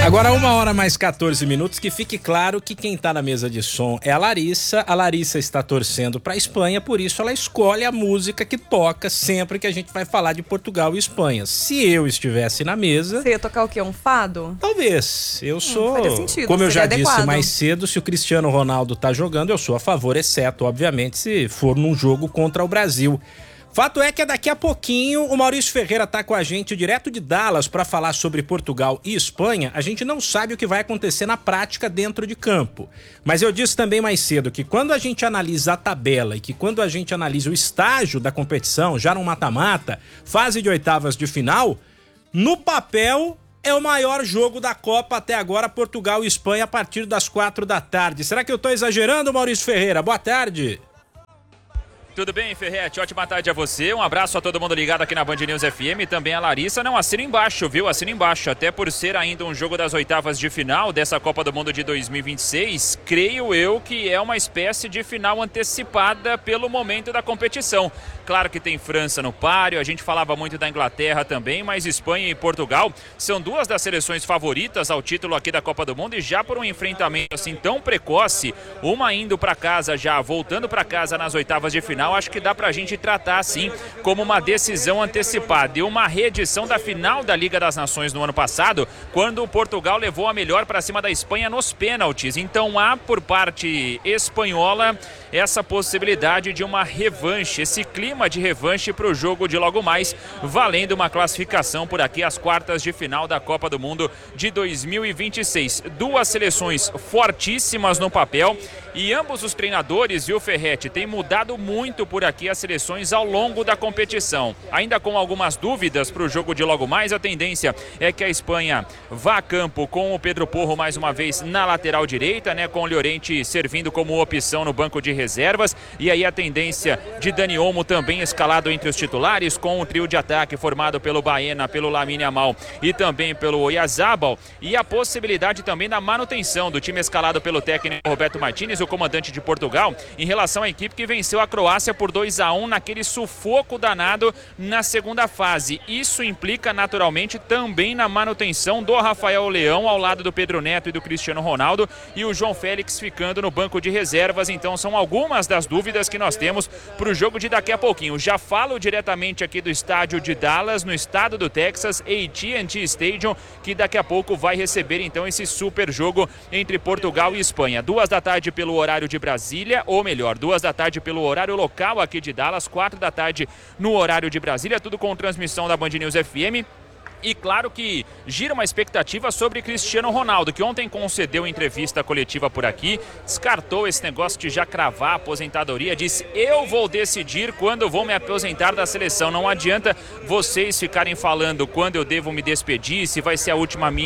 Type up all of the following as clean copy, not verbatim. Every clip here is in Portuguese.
Agora 1h mais 14 minutos, que fique claro que quem tá na mesa de som é a Larissa. A Larissa está torcendo pra Espanha, por isso ela escolhe a música que toca sempre que a gente vai falar de Portugal e Espanha. Se eu estivesse na mesa... Você ia tocar o quê? Um fado? Talvez. Eu sou... Faria sentido, como eu já adequado. disse mais cedo, se o Cristiano Ronaldo tá jogando, eu sou a favor, exceto, obviamente, se for num jogo contra o Brasil. Fato é que daqui a pouquinho o Maurício Ferreira tá com a gente direto de Dallas para falar sobre Portugal e Espanha. A gente não sabe o que vai acontecer na prática dentro de campo. Mas eu disse também mais cedo que quando a gente analisa a tabela e que quando a gente analisa o estágio da competição, já no mata-mata, fase de oitavas de final, no papel é o maior jogo da Copa até agora, Portugal e Espanha, a partir das 4 da tarde. Será que eu tô exagerando, Maurício Ferreira? Boa tarde. Tudo bem, Ferretti? Ótima tarde a você. Um abraço a todo mundo ligado aqui na Band News FM. Também a Larissa. Não, assina embaixo, viu? Assina embaixo. Até por ser ainda um jogo das oitavas de final dessa Copa do Mundo de 2026, creio eu que é uma espécie de final antecipada pelo momento da competição. Claro que tem França no páreo, a gente falava muito da Inglaterra também, mas Espanha e Portugal são duas das seleções favoritas ao título aqui da Copa do Mundo e já por um enfrentamento assim tão precoce, uma indo para casa já, voltando para casa nas oitavas de final, acho que dá pra gente tratar assim como uma decisão antecipada e uma reedição da final da Liga das Nações no ano passado, quando o Portugal levou a melhor para cima da Espanha nos pênaltis. Então há por parte espanhola essa possibilidade de uma revanche, esse clima de revanche para o jogo de logo mais, valendo uma classificação por aqui às quartas de final da Copa do Mundo de 2026. Duas seleções fortíssimas no papel e ambos os treinadores, viu, Ferretti, têm mudado muito por aqui as seleções ao longo da competição. Ainda com algumas dúvidas para o jogo de logo mais, a tendência é que a Espanha vá a campo com o Pedro Porro mais uma vez na lateral direita, né, com o Llorente servindo como opção no banco de reservas, e aí a tendência de Dani Olmo também escalado entre os titulares, com o trio de ataque formado pelo Baena, pelo Lamine Yamal e também pelo Oyarzabal, e a possibilidade também da manutenção do time escalado pelo técnico Roberto Martínez, o comandante de Portugal, em relação à equipe que venceu a Croácia por 2-1 naquele sufoco danado na segunda fase. Isso implica naturalmente também na manutenção do Rafael Leão ao lado do Pedro Neto e do Cristiano Ronaldo, e o João Félix ficando no banco de reservas. Então são algumas das dúvidas que nós temos para o jogo de daqui a pouquinho. Já falo diretamente aqui do estádio de Dallas, no estado do Texas, AT&T Stadium, que daqui a pouco vai receber então esse super jogo entre Portugal e Espanha. 2 da tarde pelo horário de Brasília, ou melhor, 2 da tarde pelo horário local aqui de Dallas, 4 da tarde no horário de Brasília, tudo com transmissão da Band News FM. E claro que gira uma expectativa sobre Cristiano Ronaldo, que ontem concedeu entrevista coletiva por aqui, descartou esse negócio de já cravar a aposentadoria, disse: eu vou decidir quando vou me aposentar da seleção, não adianta vocês ficarem falando quando eu devo me despedir, se vai ser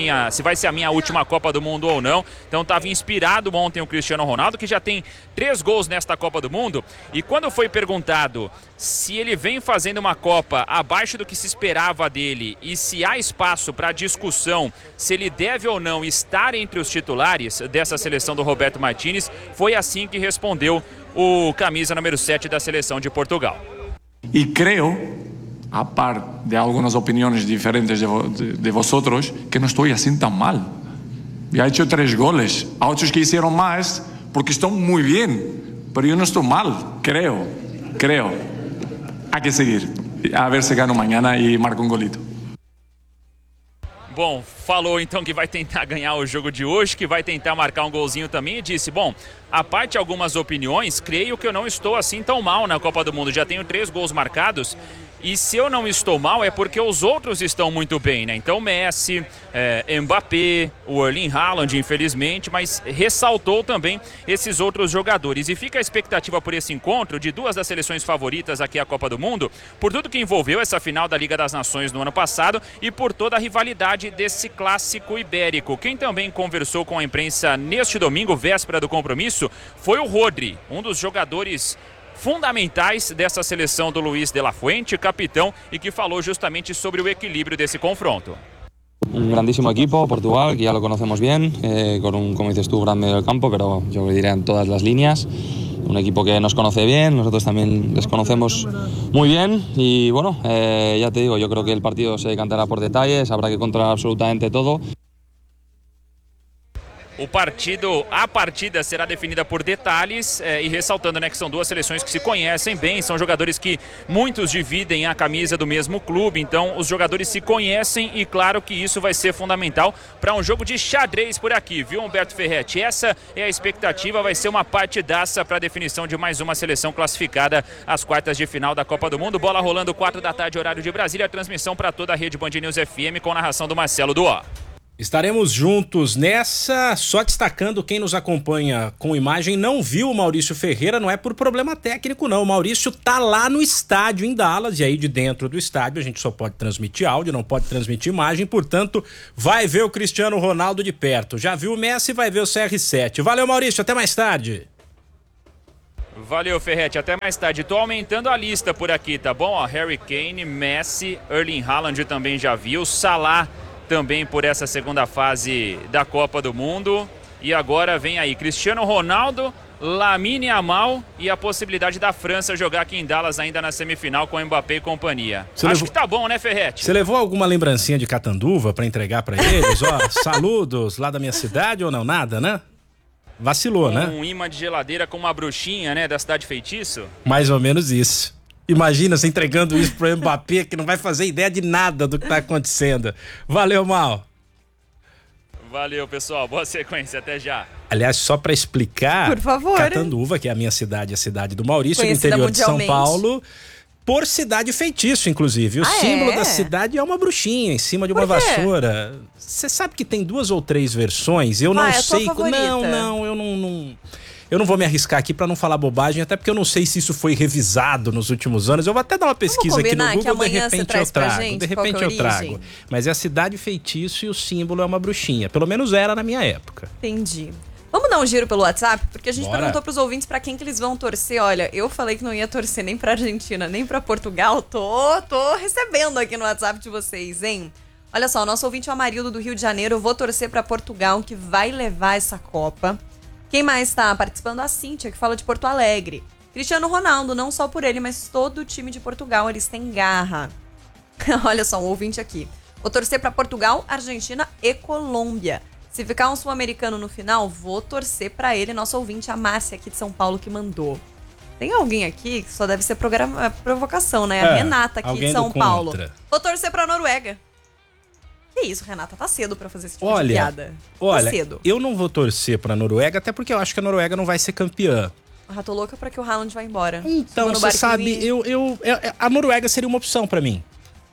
a minha última Copa do Mundo ou não. Então estava inspirado ontem o Cristiano Ronaldo, que já tem 3 gols nesta Copa do Mundo, e quando foi perguntado se ele vem fazendo uma Copa abaixo do que se esperava dele e se há espaço para discussão se ele deve ou não estar entre os titulares dessa seleção do Roberto Martínez, foi assim que respondeu o camisa número 7 da seleção de Portugal. E creio, a par de algumas opiniões diferentes de vosotros, que não estou assim tão mal. Já he hecho 3 goles, há outros que hicieron mais porque estão muito bem, mas eu não estou mal, creo. Há que seguir, a ver se gano amanhã e marco um golito. Bom, falou então que vai tentar ganhar o jogo de hoje, que vai tentar marcar um golzinho também, e disse: bom, a parte de algumas opiniões, creio que eu não estou assim tão mal na Copa do Mundo, já tenho 3 gols marcados, e se eu não estou mal é porque os outros estão muito bem, né? Então Messi, Mbappé, o Erling Haaland, infelizmente, mas ressaltou também esses outros jogadores. E fica a expectativa por esse encontro de 2 das seleções favoritas aqui à Copa do Mundo, por tudo que envolveu essa final da Liga das Nações no ano passado e por toda a rivalidade desse clássico ibérico. Quem também conversou com a imprensa neste domingo, véspera do compromisso, foi o Rodri, um dos jogadores fundamentais dessa seleção do Luis de la Fuente, capitão, e que falou justamente sobre o equilíbrio desse confronto. Un grandísimo equipo, Portugal, que ya lo conocemos bien, con un, como dices tú, gran medio del campo, pero yo diría en todas las líneas. Un equipo que nos conoce bien, nosotros también les conocemos muy bien y bueno, ya te digo, yo creo que el partido se decantará por detalles, habrá que controlar absolutamente todo. A partida será definida por detalhes e ressaltando, né, que são duas seleções que se conhecem bem, são jogadores que muitos dividem a camisa do mesmo clube, então os jogadores se conhecem e claro que isso vai ser fundamental para um jogo de xadrez por aqui, viu, Humberto Ferretti? Essa é a expectativa, vai ser uma partidaça para a definição de mais uma seleção classificada às quartas de final da Copa do Mundo. Bola rolando 4 da tarde, horário de Brasília, transmissão para toda a rede Band News FM com narração do Marcelo Duó. Estaremos juntos nessa, só destacando quem nos acompanha com imagem, não viu o Maurício Ferreira, não é por problema técnico não, o Maurício tá lá no estádio em Dallas, e aí de dentro do estádio a gente só pode transmitir áudio, não pode transmitir imagem, portanto vai ver o Cristiano Ronaldo de perto, já viu o Messi, vai ver o CR7. Valeu, Maurício, até mais tarde. Valeu, Ferretti, até mais tarde. Tô aumentando a lista por aqui, tá bom? Ó, Harry Kane, Messi, Erling Haaland também já viu, Salah também por essa segunda fase da Copa do Mundo. E agora vem aí Cristiano Ronaldo, Lamine Yamal e a possibilidade da França jogar aqui em Dallas ainda na semifinal com Mbappé e companhia. Acho que tá bom, né, Ferretti? Você levou alguma lembrancinha de Catanduva pra entregar pra eles? Ó, saludos lá da minha cidade ou não? Nada, né? Vacilou, né? Um imã de geladeira com uma bruxinha, né, da Cidade Feitiço? Mais ou menos isso. Imagina você entregando isso pro Mbappé, que não vai fazer ideia de nada do que tá acontecendo. Valeu, Mal. Valeu, pessoal. Boa sequência. Até já. Aliás, só para explicar, por favor, Catanduva, que é a minha cidade, a cidade do Maurício, no conhecida interior de São mundialmente. Paulo, por cidade feitiço, inclusive. O símbolo da cidade é uma bruxinha em cima de uma vassoura. Você sabe que tem 2 ou 3 versões? Eu não é a tua sei. favorita? Não, eu não vou me arriscar aqui para não falar bobagem, até porque eu não sei se isso foi revisado nos últimos anos. Eu vou até dar uma pesquisa aqui no Google, de repente eu trago. De repente eu trago. Mas é a cidade feitiço e o símbolo é uma bruxinha. Pelo menos era na minha época. Entendi. Vamos dar um giro pelo WhatsApp? Porque a gente Bora. perguntou pros ouvintes pra quem que eles vão torcer. Olha, eu falei que não ia torcer nem pra Argentina, nem pra Portugal. Tô recebendo aqui no WhatsApp de vocês, hein? Olha só, o nosso ouvinte é o Amarildo do Rio de Janeiro. Eu vou torcer pra Portugal, que vai levar essa Copa. Quem mais está participando? A Cíntia, que fala de Porto Alegre. Cristiano Ronaldo, não só por ele, mas todo o time de Portugal, eles têm garra. Olha só, um ouvinte aqui. Vou torcer para Portugal, Argentina e Colômbia. Se ficar um sul-americano no final, vou torcer para ele, nosso ouvinte, a Márcia aqui de São Paulo, que mandou. Tem alguém aqui que só deve ser provocação, né? A Renata aqui de São Paulo. Vou torcer para Noruega. Que isso, Renata? Tá cedo pra fazer esse tipo de piada. Olha, tá cedo. Eu não vou torcer pra Noruega, até porque eu acho que a Noruega não vai ser campeã. Tô louca pra que o Haaland vá embora. Então, você sabe, a Noruega seria uma opção pra mim.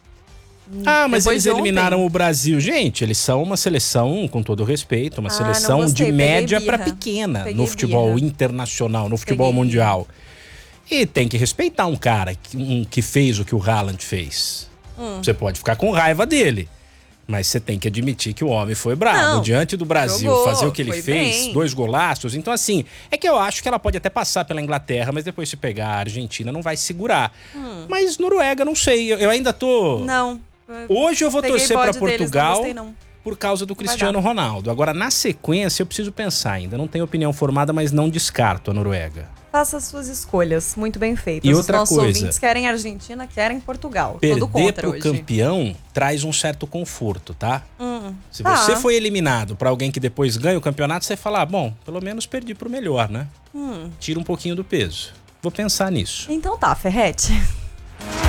Mas eles eliminaram o Brasil. Gente, eles são uma seleção, com todo respeito, uma seleção de média pra pequena no futebol internacional, no futebol mundial. E tem que respeitar um cara que fez o que o Haaland fez. Você pode ficar com raiva dele, mas você tem que admitir que o homem foi bravo. Diante do Brasil, fazer o que ele fez, 2 golaços. Então, assim, é que eu acho que ela pode até passar pela Inglaterra, mas depois se pegar a Argentina não vai segurar. Mas Noruega, não sei, eu ainda tô... Não. Hoje eu vou torcer pra Portugal deles, não. por causa do Cristiano Ronaldo. Agora, na sequência, eu preciso pensar ainda. Não tenho opinião formada, mas não descarto a Noruega. Faça as suas escolhas, muito bem feitas. E outra nossos coisa, ouvintes querem Argentina, querem Portugal. Perder Tudo contra pro hoje. campeão traz um certo conforto, tá? Se você foi eliminado pra alguém que depois ganha o campeonato, você fala, bom, pelo menos perdi pro melhor, né? Tira um pouquinho do peso. Vou pensar nisso. Então tá, Ferretti.